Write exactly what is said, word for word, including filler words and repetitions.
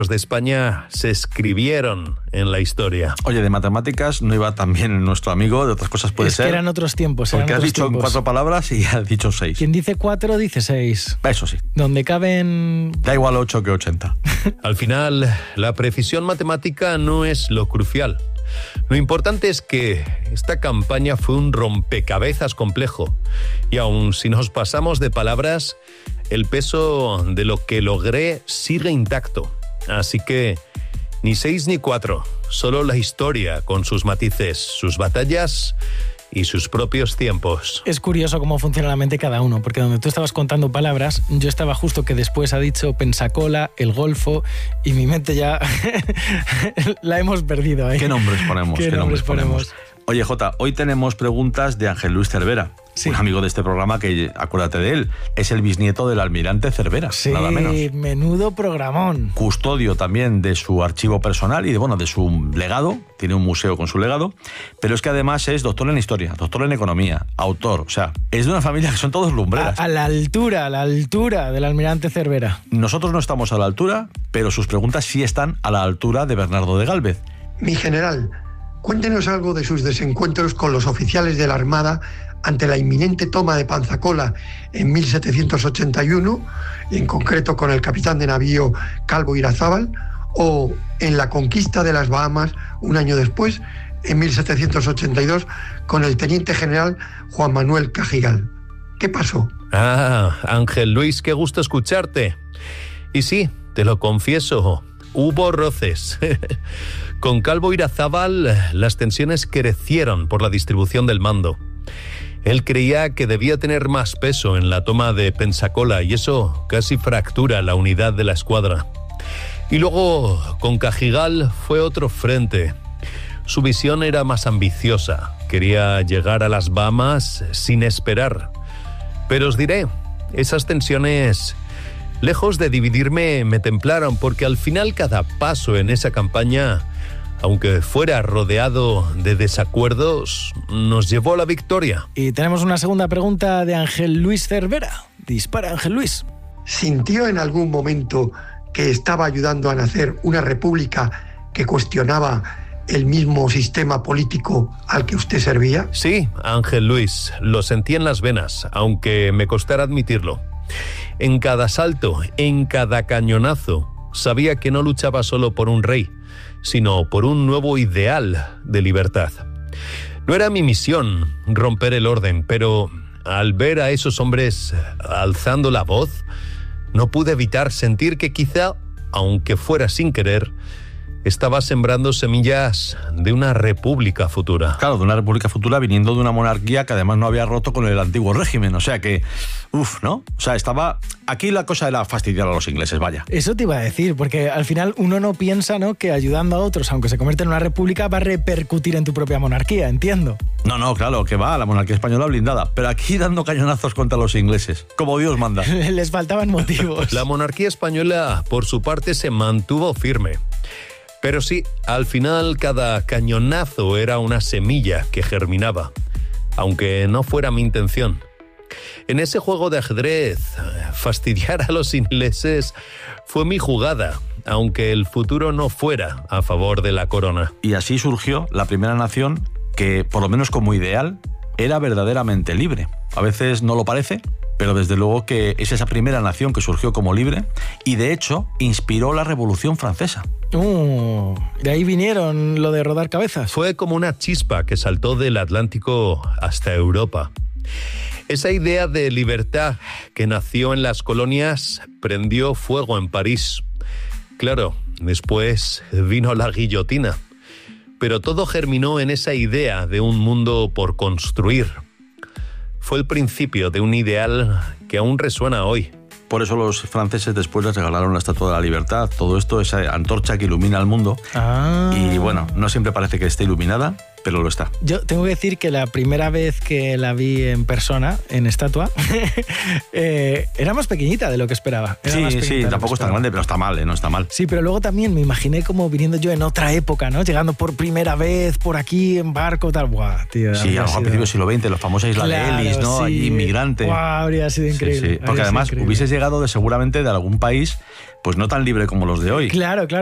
Los de España se escribieron en la historia. Oye, de matemáticas no iba tan bien nuestro amigo, de otras cosas puede es ser. Es que eran otros tiempos. Porque eran has otros dicho tiempos. en cuatro palabras y has dicho seis. Quien dice cuatro dice seis. Eso sí. Donde caben... Da igual ocho que ochenta. Al final, la precisión matemática no es lo crucial. Lo importante es que esta campaña fue un rompecabezas complejo. Y aun si nos pasamos de palabras, el peso de lo que logré sigue intacto. Así que ni seis ni cuatro, solo la historia con sus matices, sus batallas y sus propios tiempos. Es curioso cómo funciona la mente cada uno, porque donde tú estabas contando palabras, yo estaba justo que después ha dicho Pensacola, el Golfo, y mi mente ya la hemos perdido ahí. ¿Qué nombres ponemos? ¿Qué, ¿Qué nombres, nombres ponemos? ponemos? Oye, Jota, hoy tenemos preguntas de Ángel Luis Cervera, sí. Un amigo de este programa que, acuérdate de él, es el bisnieto del almirante Cervera, sí, nada menos. Menudo programón. Custodio también de su archivo personal y de, bueno, de su legado, tiene un museo con su legado, pero es que además es doctor en historia, doctor en economía, autor, o sea, es de una familia que son todos lumbreras. A, a la altura, a la altura del almirante Cervera. Nosotros no estamos a la altura, pero sus preguntas sí están a la altura de Bernardo de Gálvez. Mi general, cuéntenos algo de sus desencuentros con los oficiales de la Armada ante la inminente toma de Pensacola en mil setecientos ochenta y uno, en concreto con el capitán de navío Calvo Irazábal, o en la conquista de las Bahamas un año después, en mil setecientos ochenta y dos, con el teniente general Juan Manuel Cajigal. ¿Qué pasó? Ah, Ángel Luis, qué gusto escucharte. Y sí, te lo confieso, hubo roces. Con Calvo Irazábal, las tensiones crecieron por la distribución del mando. Él creía que debía tener más peso en la toma de Pensacola y eso casi fractura la unidad de la escuadra. Y luego, con Cajigal fue otro frente. Su visión era más ambiciosa. Quería llegar a las Bahamas sin esperar. Pero os diré, esas tensiones, lejos de dividirme, me templaron, porque al final cada paso en esa campaña, aunque fuera rodeado de desacuerdos, nos llevó a la victoria. Y tenemos una segunda pregunta de Ángel Luis Cervera. Dispara, Ángel Luis. ¿Sintió en algún momento que estaba ayudando a nacer una república que cuestionaba el mismo sistema político al que usted servía? Sí, Ángel Luis, lo sentí en las venas, aunque me costara admitirlo. En cada salto, en cada cañonazo, sabía que no luchaba solo por un rey, sino por un nuevo ideal de libertad. No era mi misión romper el orden, pero al ver a esos hombres alzando la voz, no pude evitar sentir que quizá, aunque fuera sin querer, estaba sembrando semillas de una república futura. Claro, de una república futura viniendo de una monarquía que además no había roto con el antiguo régimen. O sea que, uff, ¿no? O sea, estaba... Aquí la cosa era fastidiar a los ingleses, vaya. Eso te iba a decir, porque al final uno no piensa, ¿no?, que ayudando a otros, aunque se convierta en una república, va a repercutir en tu propia monarquía, entiendo. No, no, claro, que va, la monarquía española blindada. Pero aquí dando cañonazos contra los ingleses, como Dios manda. Les faltaban motivos. La monarquía española, por su parte, se mantuvo firme. Pero sí, al final cada cañonazo era una semilla que germinaba, aunque no fuera mi intención. En ese juego de ajedrez, fastidiar a los ingleses fue mi jugada, aunque el futuro no fuera a favor de la corona. Y así surgió la primera nación que, por lo menos como ideal, era verdaderamente libre. A veces no lo parece, pero desde luego que es esa primera nación que surgió como libre y, de hecho, inspiró la Revolución Francesa. Uh, de ahí vinieron lo de rodar cabezas. Fue como una chispa que saltó del Atlántico hasta Europa. Esa idea de libertad que nació en las colonias prendió fuego en París. Claro, después vino la guillotina. Pero todo germinó en esa idea de un mundo por construir. Fue el principio de un ideal que aún resuena hoy. Por eso los franceses después les regalaron la Estatua de la Libertad. Todo esto, esa antorcha que ilumina el mundo. Ah. Y bueno, no siempre parece que esté iluminada, pero lo está. Yo tengo que decir que la primera vez que la vi en persona, en estatua, eh, era más pequeñita de lo que esperaba. Era sí, más sí, tampoco está grande, pero está mal, ¿eh? No está mal. Sí, pero luego también me imaginé como viniendo yo en otra época, ¿no? Llegando por primera vez por aquí en barco, tal. Buah, tío. Sí, a lo mejor a principios del siglo veinte, la famosa isla claro, de Ellis, ¿no? Sí. Allí inmigrante. Buah, habría sido increíble. Sí, sí. Porque además increíble. hubieses llegado de seguramente de algún país pues no tan libre como los de hoy. Claro, claro.